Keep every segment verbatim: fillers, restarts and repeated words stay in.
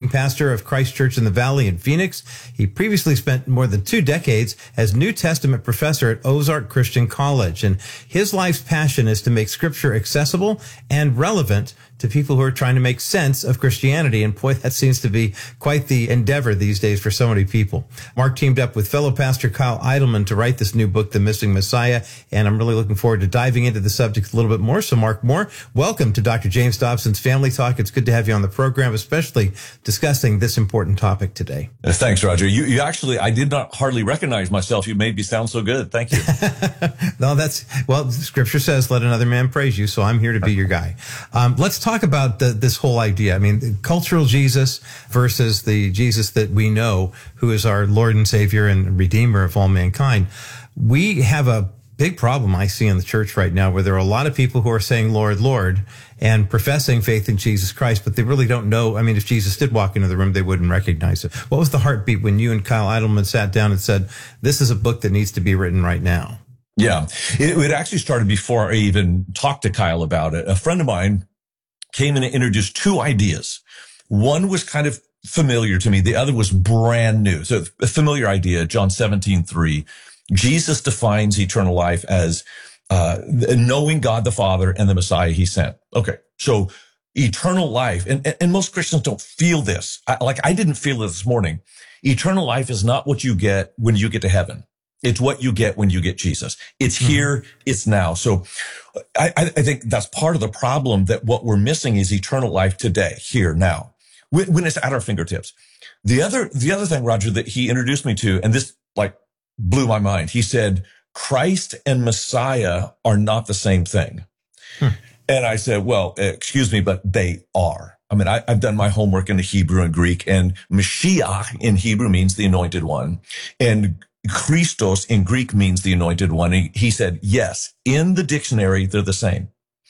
and pastor of Christ Church in the Valley in Phoenix. He previously spent more than two decades as New Testament professor at Ozark Christian College. And his life's passion is to make Scripture accessible and relevant to people who are trying to make sense of Christianity. And boy, that seems to be quite the endeavor these days for so many people. Mark teamed up with fellow pastor Kyle Idleman to write this new book, The Missing Messiah. And I'm really looking forward to diving into the subject a little bit more. So Mark Moore, welcome to Doctor James Dobson's Family Talk. It's good to have you on the program, especially discussing this important topic today. Uh, thanks, Roger. You, you actually, I did not hardly recognize myself. You made me sound so good. Thank you. No, that's, well, Scripture says, let another man praise you. So I'm here to be your guy. Um, let's talk Talk about the, this whole idea. I mean, cultural Jesus versus the Jesus that we know, who is our Lord and Savior and Redeemer of all mankind. We have a big problem I see in the church right now, where there are a lot of people who are saying, Lord, Lord, and professing faith in Jesus Christ, but they really don't know. I mean, if Jesus did walk into the room, they wouldn't recognize it. What was the heartbeat when you and Kyle Idleman sat down and said, this is a book that needs to be written right now? Yeah, it, it actually started before I even talked to Kyle about it. A friend of mine came in and introduced two ideas. One was kind of familiar to me. The other was brand new. So a familiar idea, John seventeen three. Jesus defines eternal life as uh knowing God the Father and the Messiah he sent. Okay, so eternal life, and, and most Christians don't feel this. I, like I didn't feel it this morning. Eternal life is not what you get when you get to heaven. It's what you get when you get Jesus. It's here, mm-hmm. It's now. So I, I think that's part of the problem, that what we're missing is eternal life today, here, now, when, when it's at our fingertips. The other, the other thing, Roger, that he introduced me to, and this like blew my mind. He said, Christ and Messiah are not the same thing. Hmm. And I said, well, excuse me, but they are. I mean, I, I've done my homework in the Hebrew and Greek, and Mashiach in Hebrew means the anointed one, and Christos in Greek means the anointed one. He, he said, yes, in the dictionary, they're the same,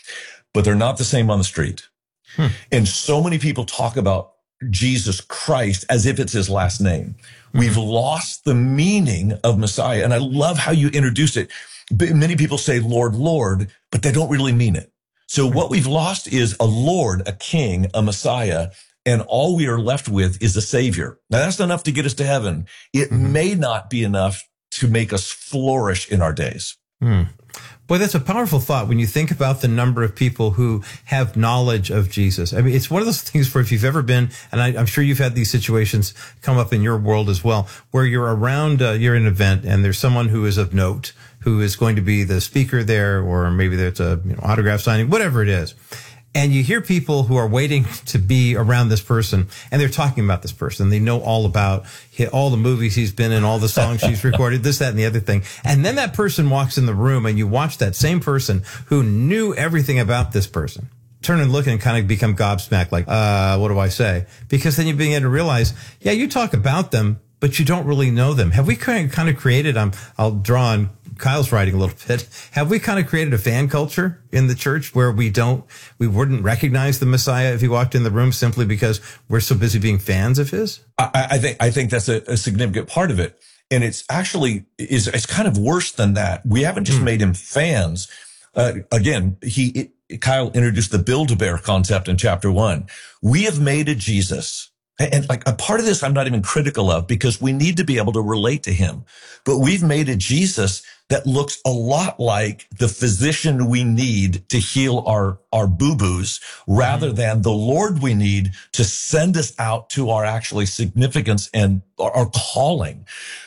but they're not the same on the street. Hmm. And so many people talk about Jesus Christ as if it's his last name. Mm-hmm. We've lost the meaning of Messiah. And I love how you introduce it. Many people say, Lord, Lord, but they don't really mean it. So what we've lost is a Lord, a King, a Messiah, and all we are left with is a Savior. Now, that's not enough to get us to heaven. It mm-hmm. may not be enough to make us flourish in our days. Mm. Boy, that's a powerful thought when you think about the number of people who have knowledge of Jesus. I mean, it's one of those things where if you've ever been, and I, I'm sure you've had these situations come up in your world as well, where you're around, uh, you're in an event and there's someone who is of note, who is going to be the speaker there, or maybe there's a you know, autograph signing, whatever it is. And you hear people who are waiting to be around this person, and they're talking about this person. They know all about all the movies he's been in, all the songs he's recorded, this, that, and the other thing. And then that person walks in the room, and you watch that same person who knew everything about this person turn and look and kind of become gobsmacked, like, uh, what do I say? Because then you begin to realize, yeah, you talk about them, but you don't really know them. Have we kind of created, um, I'll draw on Kyle's writing a little bit. Have we kind of created a fan culture in the church where we don't, we wouldn't recognize the Messiah if he walked in the room simply because we're so busy being fans of his? I, I think, I think that's a, a significant part of it. And it's actually, is, it's kind of worse than that. We haven't just mm. made him fans. Uh, again, he, it, Kyle introduced the Build-A-Bear concept in chapter one. We have made a Jesus. And like a part of this I'm not even critical of, because we need to be able to relate to him. But we've made a Jesus that looks a lot like the physician we need to heal our, our boo-boos, rather mm-hmm. than the Lord we need to send us out to our actually significance and our, our calling.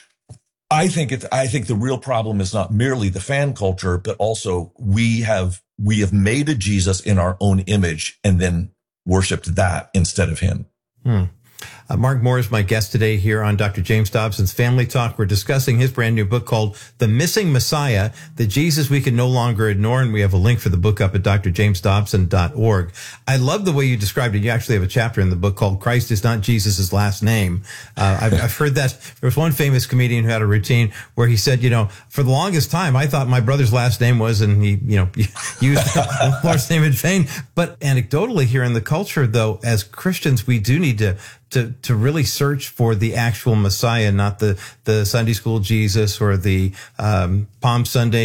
I think it's, I think the real problem is not merely the fan culture, but also we have, we have made a Jesus in our own image and then worshiped that instead of him. Hmm. Uh, Mark Moore is my guest today here on Doctor James Dobson's Family Talk. We're discussing his brand new book called The Missing Messiah, the Jesus We Can No Longer Ignore. And we have a link for the book up at d r james dobson dot org. I love the way you described it. You actually have a chapter in the book called Christ is Not Jesus' Last Name. Uh, I've, I've heard that. There was one famous comedian who had a routine where he said, you know, for the longest time, I thought my brother's last name was, and he, you know, used the Lord's name in vain. But anecdotally here in the culture, though, as Christians, we do need to to to really search for the actual Messiah, not the the Sunday school Jesus or the um Palm Sunday and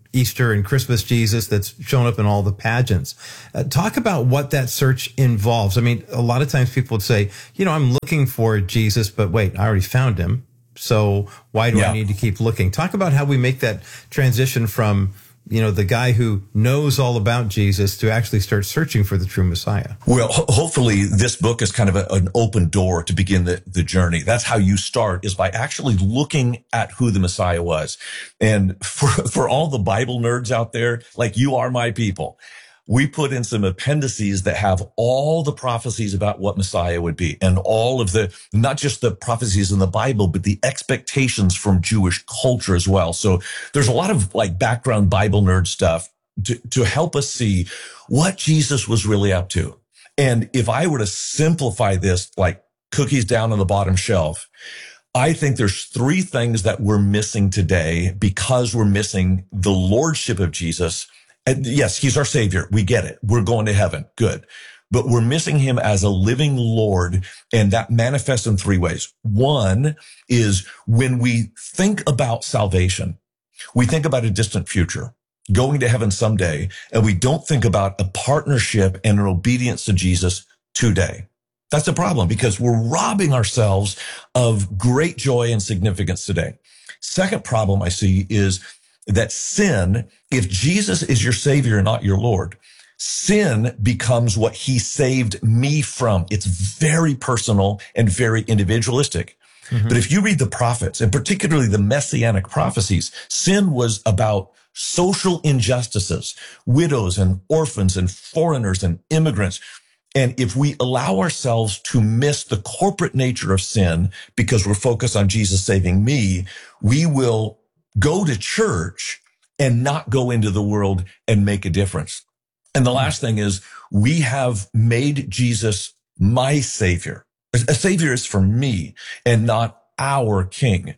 Easter and Christmas Jesus that's shown up in all the pageants. Uh, talk about what that search involves. I mean, a lot of times people would say, you know, I'm looking for Jesus, but wait, I already found him. So why do yeah. I need to keep looking? Talk about how we make that transition from, you know, the guy who knows all about Jesus to actually start searching for the true Messiah. Well, ho- hopefully this book is kind of a, an open door to begin the, the journey. That's how you start, is by actually looking at who the Messiah was. And for, for all the Bible nerds out there, like you are my people, we put in some appendices that have all the prophecies about what Messiah would be, and all of the, not just the prophecies in the Bible, but the expectations from Jewish culture as well. So there's a lot of like background Bible nerd stuff to, to help us see what Jesus was really up to. And if I were to simplify this, like cookies down on the bottom shelf, I think there's three things that we're missing today because we're missing the lordship of Jesus. And yes, he's our savior. We get it. We're going to heaven. Good. But we're missing him as a living Lord. And that manifests in three ways. One is when we think about salvation, we think about a distant future, going to heaven someday. And we don't think about a partnership and an obedience to Jesus today. That's a problem because we're robbing ourselves of great joy and significance today. Second problem I see is that sin, if Jesus is your savior and not your Lord, sin becomes what he saved me from. It's very personal and very individualistic. Mm-hmm. But if you read the prophets, and particularly the messianic prophecies, sin was about social injustices, widows and orphans and foreigners and immigrants. And if we allow ourselves to miss the corporate nature of sin because we're focused on Jesus saving me, we will go to church and not go into the world and make a difference. And the last thing is we have made Jesus my savior. A savior is for me and not our king.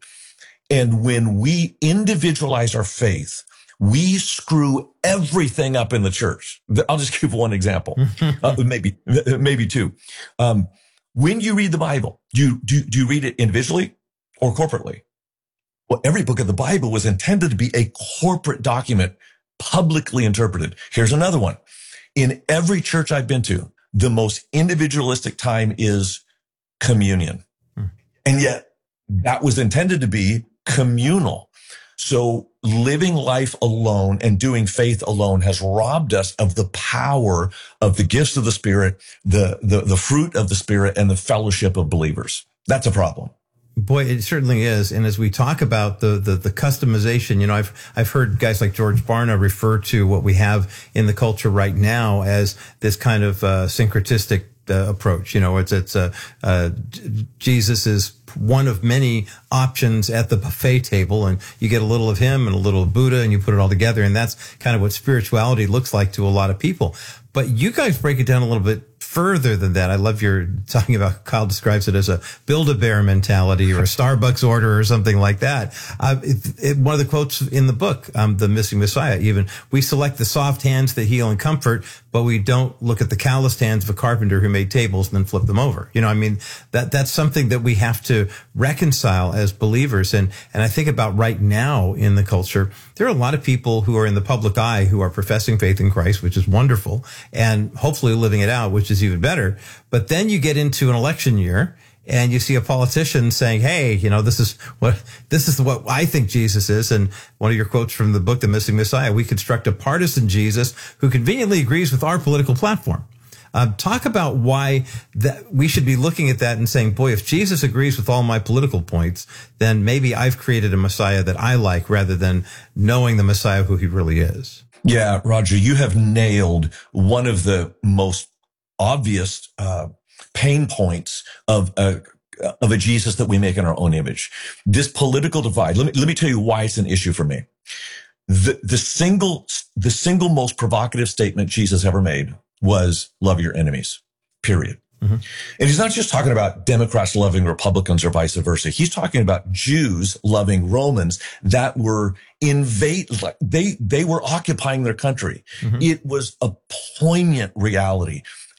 And when we individualize our faith, we screw everything up in the church. I'll just give one example, uh, maybe, maybe two. Um, when you read the Bible, do you, do, do you read it individually or corporately? Well, every book of the Bible was intended to be a corporate document, publicly interpreted. Here's another one. In every church I've been to, the most individualistic time is communion. Hmm. And yet that was intended to be communal. So living life alone and doing faith alone has robbed us of the power of the gifts of the Spirit, the, the, the fruit of the Spirit, and the fellowship of believers. That's a problem. Boy, it certainly is. And as we talk about the, the, the customization, you know, I've, I've heard guys like George Barna refer to what we have in the culture right now as this kind of, uh, syncretistic uh, approach. You know, it's, it's, uh, uh, Jesus is one of many options at the buffet table, and you get a little of him and a little of Buddha and you put it all together. And that's kind of what spirituality looks like to a lot of people. But you guys break it down a little bit further than that. I love your talking about, Kyle describes it as a Build-A-Bear mentality or a Starbucks order or something like that. Uh, it, it, one of the quotes in the book, um, The Missing Messiah, even, we select the soft hands that heal and comfort, but we don't look at the calloused hands of a carpenter who made tables and then flip them over. You know, I mean, that, that's something that we have to reconcile as believers. And, and I think about right now in the culture, there are a lot of people who are in the public eye who are professing faith in Christ, which is wonderful, and hopefully living it out, which is even better. But then you get into an election year and you see a politician saying, hey, you know, this is what, this is what I think Jesus is. And one of your quotes from the book, The Missing Messiah, we construct a partisan Jesus who conveniently agrees with our political platform. Um, talk about why that we should be looking at that and saying, boy, if Jesus agrees with all my political points, then maybe I've created a Messiah that I like rather than knowing the Messiah who he really is. Yeah, Roger, you have nailed one of the most obvious uh, pain points of a of a Jesus that we make in our own image. This political divide. Let me let me tell you why it's an issue for me. The the single the single most provocative statement Jesus ever made was love your enemies. Period. Mm-hmm. And he's not just talking about Democrats loving Republicans or vice versa. He's talking about Jews loving Romans that were invade, they, they were occupying their country. Mm-hmm. It was a poignant reality.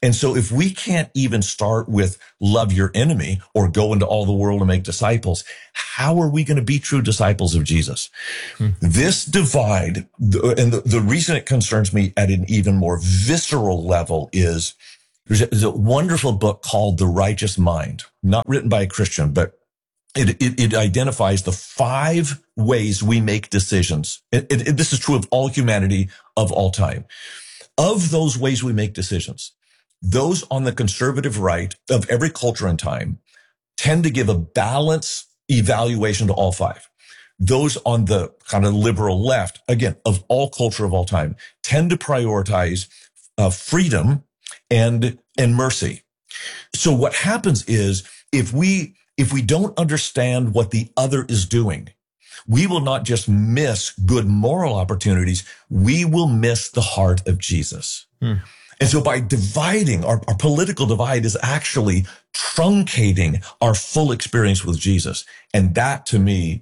And so if we can't even start with love your enemy or go into all the world and make disciples, how are we going to be true disciples of Jesus? Hmm. This divide, and the, the reason it concerns me at an even more visceral level is there's a, there's a wonderful book called The Righteous Mind, not written by a Christian, but It, it, it identifies the five ways we make decisions. It, it, it, this is true of all humanity of all time. Of those ways we make decisions, those on the conservative right of every culture and time tend to give a balanced evaluation to all five. Those on the kind of liberal left, again, of all culture of all time, tend to prioritize uh, freedom and and mercy. So what happens is if we If we don't understand what the other is doing, we will not just miss good moral opportunities, we will miss the heart of Jesus. Hmm. And so by dividing, our, our political divide is actually truncating our full experience with Jesus. And that, to me,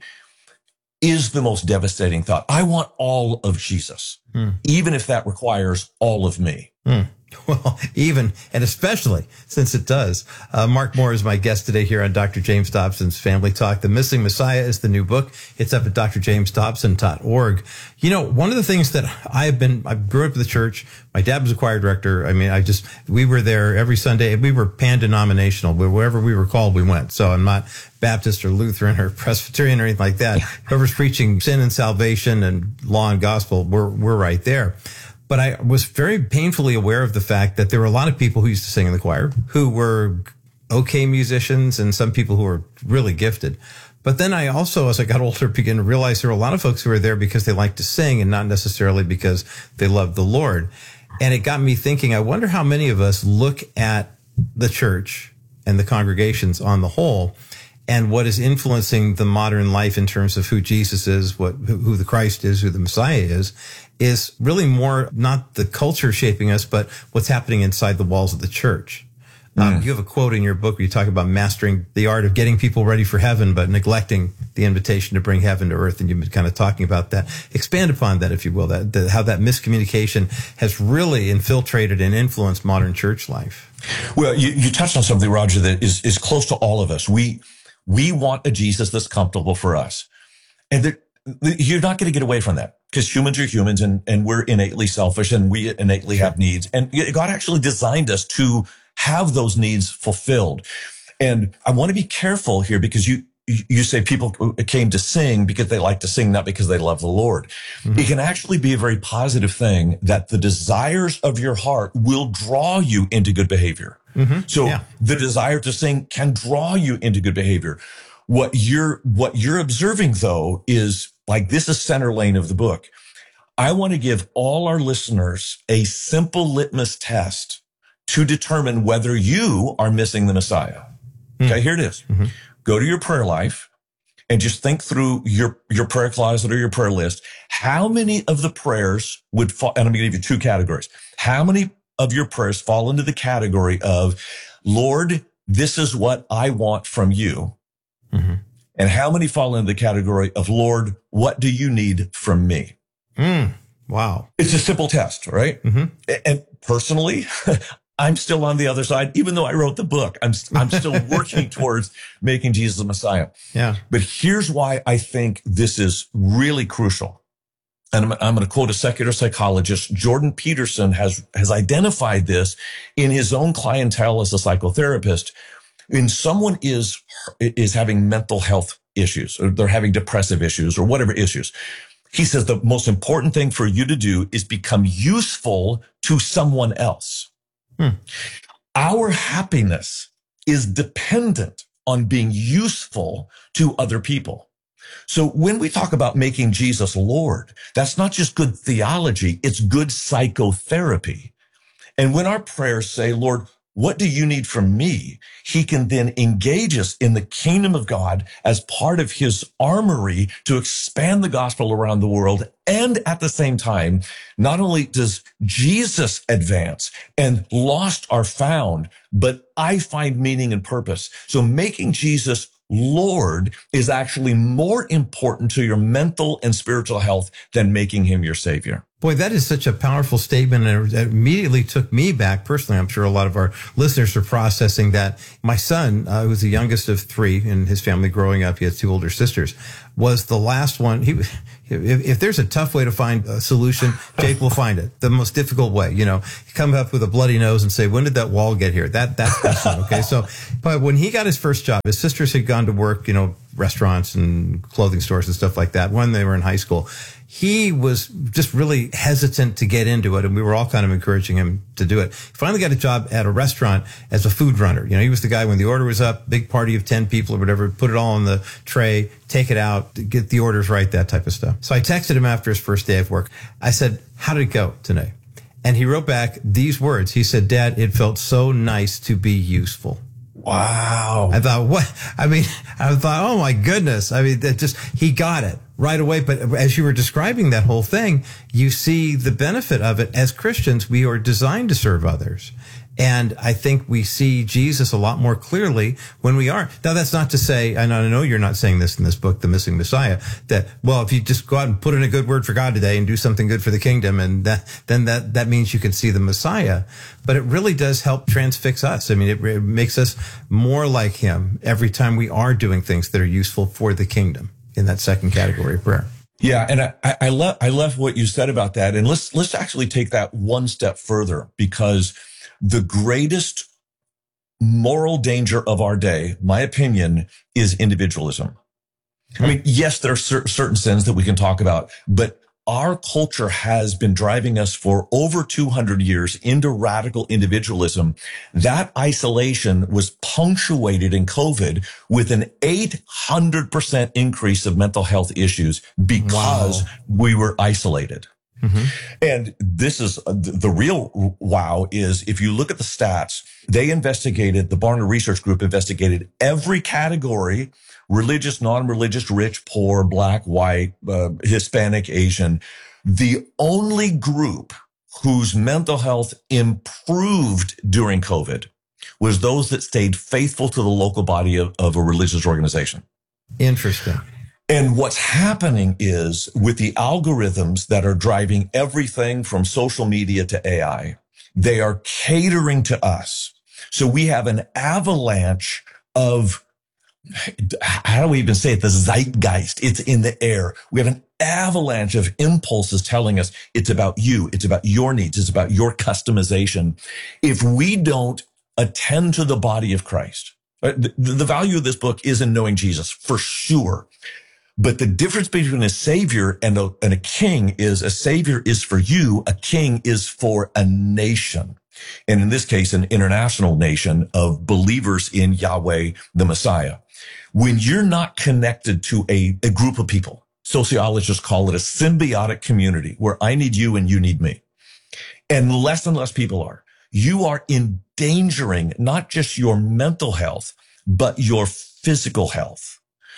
is the most devastating thought. I want all of Jesus, hmm. even if that requires all of me. Hmm. Well, even and especially since it does. Uh, Mark Moore is my guest today here on Doctor James Dobson's Family Talk. The Missing Messiah is the new book. It's up at d r james dobson dot org. You know, one of the things that I've been, I grew up in the church. My dad was a choir director. I mean, I just, we were there every Sunday. We were pan-denominational. Wherever we were called, we went. So I'm not Baptist or Lutheran or Presbyterian or anything like that. Whoever's preaching sin and salvation and law and gospel, we're, we're right there. But I was very painfully aware of the fact that there were a lot of people who used to sing in the choir who were okay musicians and some people who were really gifted. But then I also, as I got older, began to realize there were a lot of folks who were there because they liked to sing and not necessarily because they loved the Lord. And it got me thinking, I wonder how many of us look at the church and the congregations on the whole and what is influencing the modern life in terms of who Jesus is, what who the Christ is, who the Messiah is, is really more not the culture shaping us, but what's happening inside the walls of the church. Mm. Um, you have a quote in your book where you talk about mastering the art of getting people ready for heaven, but neglecting the invitation to bring heaven to earth. And you've been kind of talking about that. Expand upon that, if you will, that, that how that miscommunication has really infiltrated and influenced modern church life. Well, you, you touched on something, Roger, that is, is close to all of us. We, we want a Jesus that's comfortable for us. And there, you're not going to get away from that because humans are humans and, and we're innately selfish and we innately have needs. And God actually designed us to have those needs fulfilled. And I want to be careful here because you, you say people came to sing because they like to sing, not because they love the Lord. Mm-hmm. It can actually be a very positive thing that the desires of your heart will draw you into good behavior. Mm-hmm. So yeah. The desire to sing can draw you into good behavior. What you're, what you're observing though is like, this is center lane of the book. I want to give all our listeners a simple litmus test to determine whether you are missing the Messiah. Mm-hmm. Okay, here it is. Mm-hmm. Go to your prayer life and just think through your, your prayer closet or your prayer list. How many of the prayers would fall, and I'm going to give you two categories. How many of your prayers fall into the category of, Lord, this is what I want from you. Mm-hmm. And how many fall into the category of, Lord, what do you need from me? Mm, wow. It's a simple test, right? Mm-hmm. And personally, I'm still on the other side, even though I wrote the book. I'm, I'm still working towards making Jesus the Messiah. Yeah. But here's why I think this is really crucial. And I'm, I'm going to quote a secular psychologist. Jordan Peterson has, has identified this in his own clientele as a psychotherapist. When someone is, is having mental health issues, or they're having depressive issues or whatever issues, he says the most important thing for you to do is become useful to someone else. Hmm. Our happiness is dependent on being useful to other people. So when we talk about making Jesus Lord, that's not just good theology, it's good psychotherapy. And when our prayers say, Lord, what do you need from me? He can then engage us in the kingdom of God as part of his armory to expand the gospel around the world. And at the same time, not only does Jesus advance and lost are found, but I find meaning and purpose. So making Jesus Lord is actually more important to your mental and spiritual health than making him your savior. Boy, that is such a powerful statement, and it immediately took me back personally. I'm sure a lot of our listeners are processing that. My son, uh, who was the youngest of three in his family growing up, he has two older sisters, was the last one. He, if, if there's a tough way to find a solution, Jake will find it. The most difficult way, you know, come up with a bloody nose and say, when did that wall get here? That, that's the son, okay? So, but when he got his first job, his sisters had gone to work, you know, restaurants and clothing stores and stuff like that when they were in high school. He was just really hesitant to get into it, and we were all kind of encouraging him to do it. He finally got a job at a restaurant as a food runner. You know, he was the guy when the order was up, big party of ten people or whatever, put it all on the tray, take it out, get the orders right, that type of stuff. So I texted him after his first day of work. I said, how did it go today? And he wrote back these words. He said, Dad, it felt so nice to be useful. Wow. I thought, what? I mean, I thought, oh my goodness. I mean, that just, he got it right away. But as you were describing that whole thing, you see the benefit of it. As Christians, we are designed to serve others. And I think we see Jesus a lot more clearly when we are. Now, that's not to say, and I know you're not saying this in this book, The Missing Messiah, that, well, if you just go out and put in a good word for God today and do something good for the kingdom, and that, then that, that means you can see the Messiah. But it really does help transfix us. I mean, it, it makes us more like him every time we are doing things that are useful for the kingdom in that second category of prayer. Yeah, and I, I love I love what you said about that. And let's let's actually take that one step further, because the greatest moral danger of our day, my opinion, is individualism. I mean, yes, there are cer- certain sins that we can talk about, but our culture has been driving us for over two hundred years into radical individualism. That isolation was punctuated in COVID with an eight hundred percent increase of mental health issues because wow. we were isolated. Mm-hmm. And this is uh, the real wow is if you look at the stats, they investigated, the Barna Research Group investigated every category: religious, non-religious, rich, poor, black, white, uh, Hispanic, Asian. The only group whose mental health improved during COVID was those that stayed faithful to the local body of, of a religious organization. Interesting. And what's happening is with the algorithms that are driving everything from social media to A I, they are catering to us. So we have an avalanche of, how do we even say it? The zeitgeist. It's in the air. We have an avalanche of impulses telling us it's about you. It's about your needs. It's about your customization. If we don't attend to the body of Christ, the, the value of this book is in knowing Jesus for sure. But the difference between a savior and a, and a king is a savior is for you. A king is for a nation. And in this case, an international nation of believers in Yahweh, the Messiah. When you're not connected to a, a group of people, sociologists call it a symbiotic community where I need you and you need me. And less and less people are. You are endangering not just your mental health, but your physical health.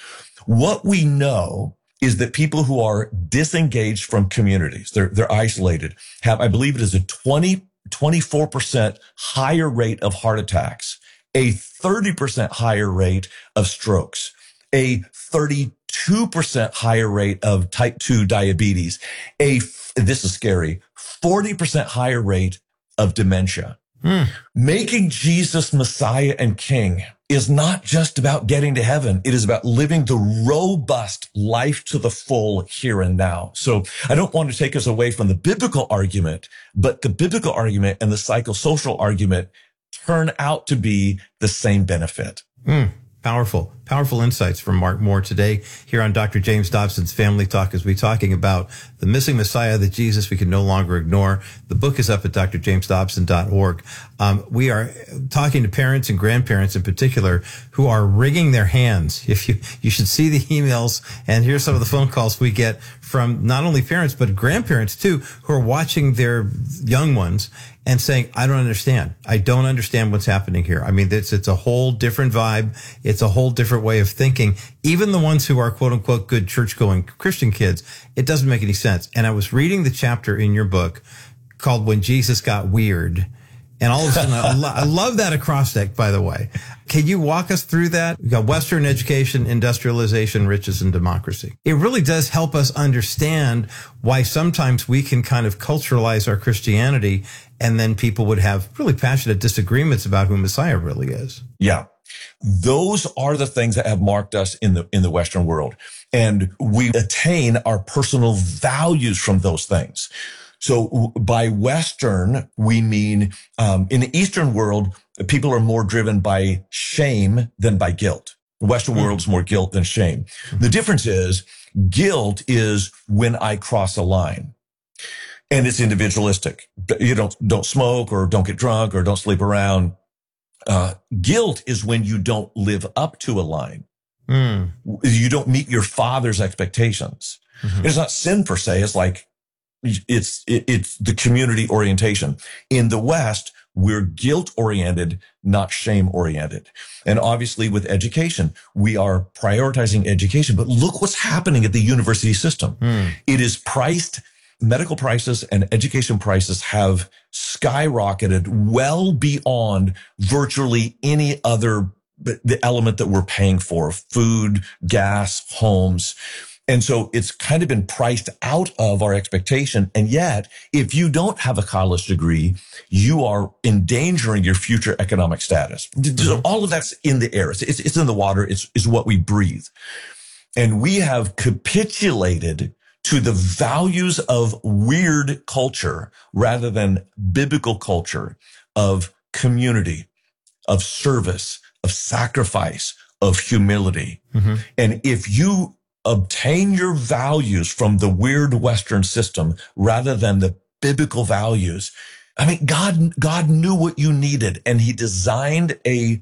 What we know is that people who are disengaged from communities, they're, they're isolated, have, I believe it is a twenty, twenty-four percent higher rate of heart attacks, a thirty percent higher rate of strokes, a thirty-two percent higher rate of type two diabetes, a, this is scary, forty percent higher rate of dementia. Mm. Making Jesus Messiah and King is not just about getting to heaven. It is about living the robust life to the full here and now. So I don't want to take us away from the biblical argument, but the biblical argument and the psychosocial argument turn out to be the same benefit. Mm. Powerful, powerful insights from Mark Moore today here on Doctor James Dobson's Family Talk, as we're talking about the missing Messiah, the Jesus we can no longer ignore. The book is up at d r james dobson dot org. Um, we are talking to parents and grandparents in particular who are wringing their hands. If you, you should see the emails, and here's some of the phone calls we get from not only parents, but grandparents too, who are watching their young ones and saying, I don't understand. I don't understand what's happening here. I mean, it's, it's a whole different vibe. It's a whole different way of thinking. Even the ones who are quote unquote good church going Christian kids, it doesn't make any sense. And I was reading the chapter in your book called When Jesus Got Weird. And all of a sudden, I, lo- I love that acrostic, by the way. Can you walk us through that? We've got Western education, industrialization, riches, and democracy. It really does help us understand why sometimes we can kind of culturalize our Christianity, and then people would have really passionate disagreements about who Messiah really is. Yeah. Those are the things that have marked us in the, in the Western world. And we attain our personal values from those things. So by Western, we mean, um, in the Eastern world, people are more driven by shame than by guilt. The Western mm-hmm. world's more guilt than shame. Mm-hmm. The difference is guilt is when I cross a line. And it's individualistic. You don't, don't smoke or don't get drunk or don't sleep around. Uh, guilt is when you don't live up to a line. Mm. You don't meet your father's expectations. Mm-hmm. It's not sin per se. It's like, it's, it, it's the community orientation. In the West, we're guilt oriented, not shame oriented. And obviously with education, we are prioritizing education, but look what's happening at the university system. Mm. It is priced. Medical prices and education prices have skyrocketed well beyond virtually any other the element that we're paying for: food, gas, homes. And so it's kind of been priced out of our expectation. And yet, if you don't have a college degree, you are endangering your future economic status. So all of that's in the air. It's, it's in the water. It's, it's what we breathe. And we have capitulated to the values of weird culture rather than biblical culture of community, of service, of sacrifice, of humility. Mm-hmm. And if you obtain your values from the weird Western system rather than the biblical values, I mean, God, God knew what you needed, and he designed a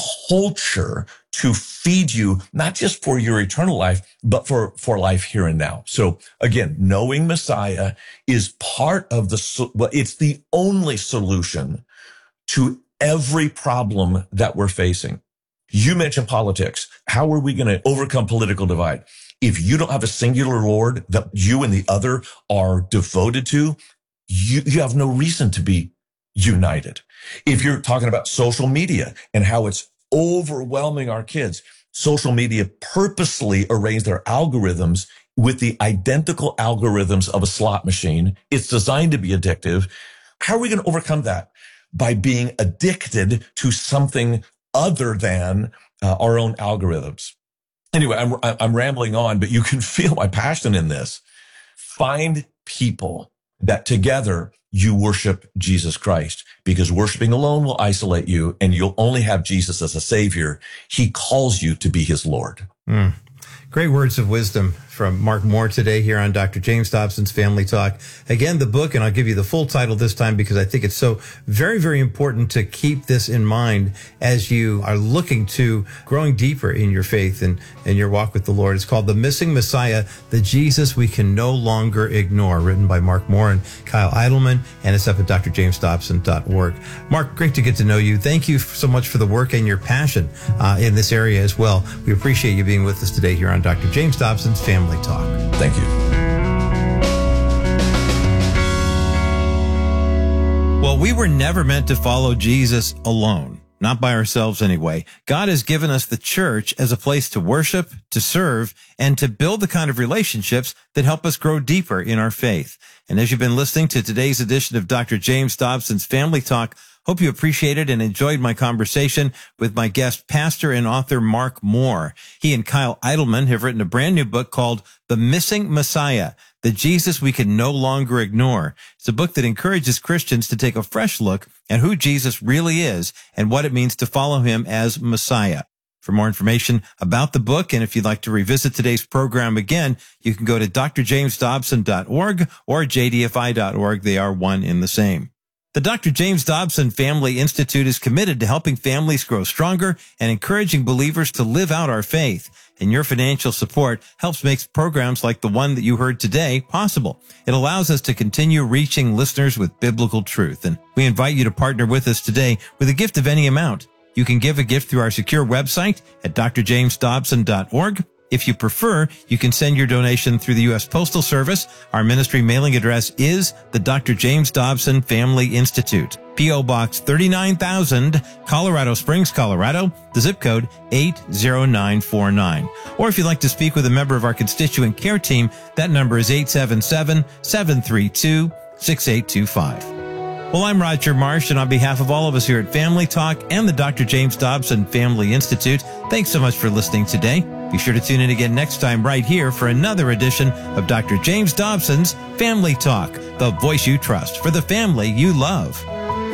culture to feed you, not just for your eternal life, but for, for life here and now. So again, knowing Messiah is part of the, well, it's the only solution to every problem that we're facing. You mentioned politics. How are we going to overcome political divide? If you don't have a singular Lord that you and the other are devoted to, you, you have no reason to be united. If you're talking about social media and how it's overwhelming our kids, social media purposely arrange their algorithms with the identical algorithms of a slot machine. It's designed to be addictive. How are we going to overcome that? By being addicted to something other than uh, our own algorithms. Anyway, I'm, I'm rambling on, but you can feel my passion in this. Find people that together you worship Jesus Christ, because worshiping alone will isolate you, and you'll only have Jesus as a savior. He calls you to be his Lord. Mm. Great words of wisdom from Mark Moore today here on Doctor James Dobson's Family Talk. Again, the book, and I'll give you the full title this time because I think it's so very, very important to keep this in mind as you are looking to growing deeper in your faith and, and your walk with the Lord. It's called The Missing Messiah, The Jesus We Can No Longer Ignore, written by Mark Moore and Kyle Idleman, and it's up at d r james dobson dot org. Mark, great to get to know you. Thank you so much for the work and your passion uh, in this area as well. We appreciate you being with us today here on Doctor James Dobson's Family Talk. Thank you. Well, we were never meant to follow Jesus alone, not by ourselves anyway. God has given us the church as a place to worship, to serve, and to build the kind of relationships that help us grow deeper in our faith. And as you've been listening to today's edition of Doctor James Dobson's Family Talk, hope you appreciated and enjoyed my conversation with my guest, pastor and author Mark Moore. He and Kyle Idleman have written a brand new book called The Missing Messiah, The Jesus We Can No Longer Ignore. It's a book that encourages Christians to take a fresh look at who Jesus really is and what it means to follow him as Messiah. For more information about the book, and if you'd like to revisit today's program again, you can go to d r james dobson dot org or j d f i dot org. They are one in the same. The Doctor James Dobson Family Institute is committed to helping families grow stronger and encouraging believers to live out our faith. And your financial support helps make programs like the one that you heard today possible. It allows us to continue reaching listeners with biblical truth. And we invite you to partner with us today with a gift of any amount. You can give a gift through our secure website at d r james dobson dot org. If you prefer, you can send your donation through the U S Postal Service. Our ministry mailing address is the Doctor James Dobson Family Institute. P O. Box thirty-nine thousand, Colorado Springs, Colorado, the zip code eight zero nine four nine. Or if you'd like to speak with a member of our constituent care team, that number is eight seven seven, seven three two, six eight two five. Well, I'm Roger Marsh, and on behalf of all of us here at Family Talk and the Doctor James Dobson Family Institute, thanks so much for listening today. Be sure to tune in again next time right here for another edition of Doctor James Dobson's Family Talk, the voice you trust for the family you love.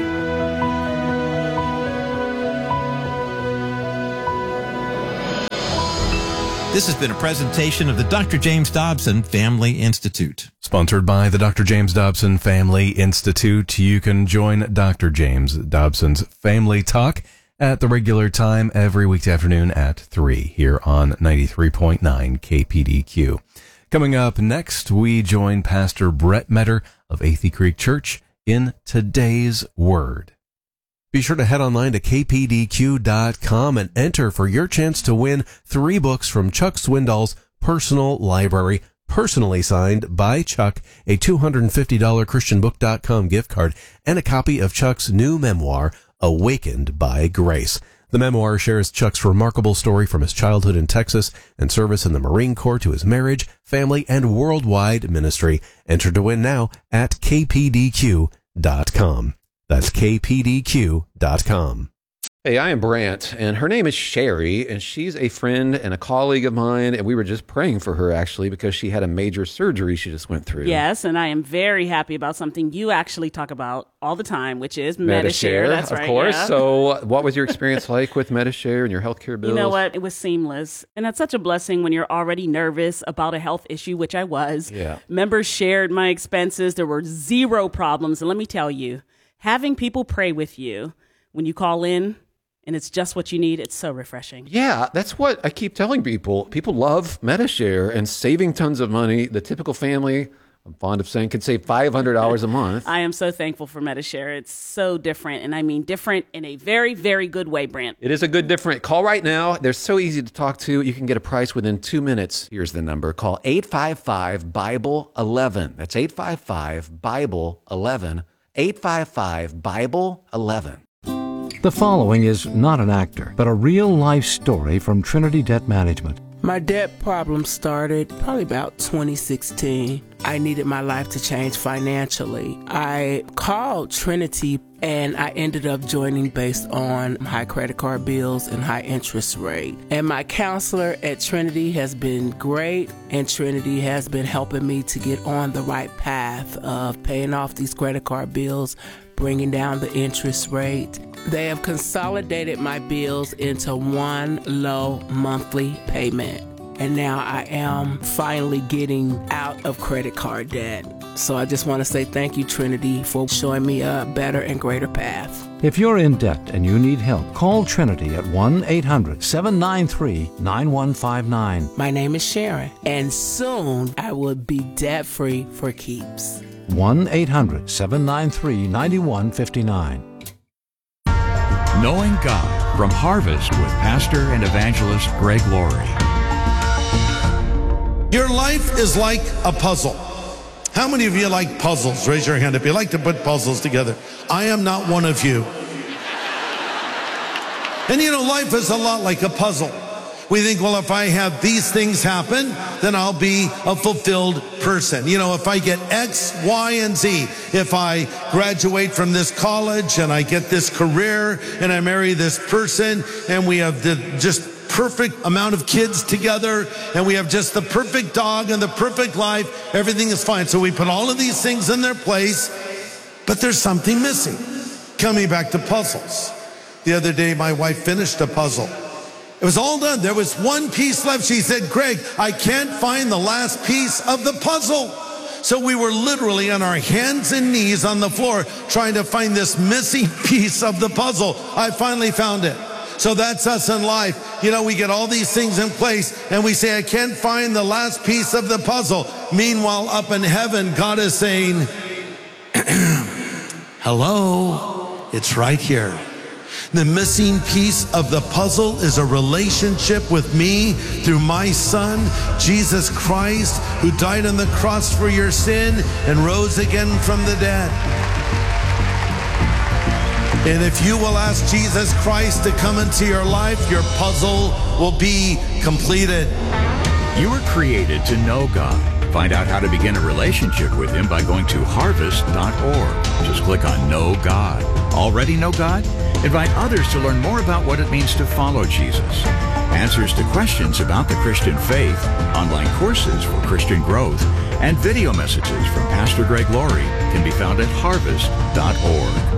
This has been a presentation of the Doctor James Dobson Family Institute. Sponsored by the Doctor James Dobson Family Institute. You can join Doctor James Dobson's Family Talk at the regular time every weekday afternoon at three here on ninety-three point nine K P D Q. Coming up next, we join Pastor Brett Metter of Athey Creek Church in Today's Word. Be sure to head online to K P D Q dot com and enter for your chance to win three books from Chuck Swindoll's personal library, personally signed by Chuck, a two hundred fifty dollars Christian book dot com gift card, and a copy of Chuck's new memoir, Awakened by Grace. The memoir shares Chuck's remarkable story from his childhood in Texas and service in the Marine Corps to his marriage, family, and worldwide ministry. Enter to win now at K P D Q dot com. That's K P D Q dot com. Hey, I am Brant, and her name is Sherry, and she's a friend and a colleague of mine, and we were just praying for her, actually, because she had a major surgery she just went through. Yes, and I am very happy about something you actually talk about all the time, which is Medi-Share. Medi-Share, That's of right, course. yeah. So what was your experience like with Medi-Share and your healthcare bills? You know what? It was seamless, and that's such a blessing when you're already nervous about a health issue, which I was. Yeah. Members shared my expenses. There were zero problems, and let me tell you, having people pray with you when you call in, and it's just what you need, it's so refreshing. Yeah, that's what I keep telling people. People love Medi-Share and saving tons of money. The typical family, I'm fond of saying, can save five hundred dollars a month. I am so thankful for Medi-Share. It's so different, and I mean different in a very, very good way, Brant. It is a good different. Call right now. They're so easy to talk to. You can get a price within two minutes. Here's the number. Call eight five five, Bible eleven. That's eight five five, Bible eleven. eight five five, Bible eleven. The following is not an actor, but a real-life story from Trinity Debt Management. My debt problem started probably about twenty sixteen. I needed my life to change financially. I called Trinity and I ended up joining based on high credit card bills and high interest rate. And my counselor at Trinity has been great, and Trinity has been helping me to get on the right path of paying off these credit card bills, bringing down the interest rate. They have consolidated my bills into one low monthly payment. And now I am finally getting out of credit card debt. So I just want to say thank you, Trinity, for showing me a better and greater path. If you're in debt and you need help, call Trinity at one eight hundred, seven nine three, nine one five nine. My name is Sharon, and soon I will be debt-free for keeps. one eight hundred, seven nine three, nine one five nine. Knowing God from Harvest with Pastor and Evangelist Greg Laurie. Your life is like a puzzle. How many of you like puzzles? Raise your hand if you like to put puzzles together. I am not one of you. And you know, life is a lot like a puzzle. We think, well, if I have these things happen, then I'll be a fulfilled person. You know, if I get X, Y, and Z, if I graduate from this college and I get this career and I marry this person and we have the just perfect amount of kids together and we have just the perfect dog and the perfect life, everything is fine. So we put all of these things in their place, but there's something missing. Coming back to puzzles. The other day, my wife finished a puzzle. It was all done. There was one piece left. She said, Greg, I can't find the last piece of the puzzle. So we were literally on our hands and knees on the floor trying to find this missing piece of the puzzle. I finally found it. So that's us in life. You know, we get all these things in place and we say, I can't find the last piece of the puzzle. Meanwhile, up in heaven, God is saying, hello, it's right here. The missing piece of the puzzle is a relationship with me through my Son, Jesus Christ, who died on the cross for your sin and rose again from the dead. And if you will ask Jesus Christ to come into your life, your puzzle will be completed. You were created to know God. Find out how to begin a relationship with Him by going to harvest dot org. Just click on Know God. Already know God? Invite others to learn more about what it means to follow Jesus. Answers to questions about the Christian faith, online courses for Christian growth, and video messages from Pastor Greg Laurie can be found at harvest dot org.